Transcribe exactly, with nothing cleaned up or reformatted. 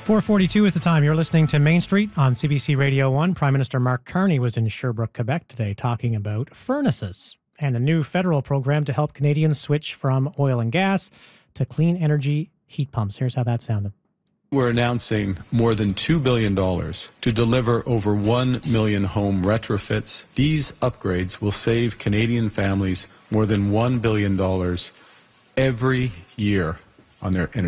four forty-two is the time. You're listening to Main Street on C B C Radio one. Prime Minister Mark Carney was in Sherbrooke, Quebec today talking about furnaces and a new federal program to help Canadians switch from oil and gas to clean energy heat pumps. Here's how that sounded. We're announcing more than two billion dollars to deliver over one million home retrofits. These upgrades will save Canadian families more than one billion dollars every year on their energy.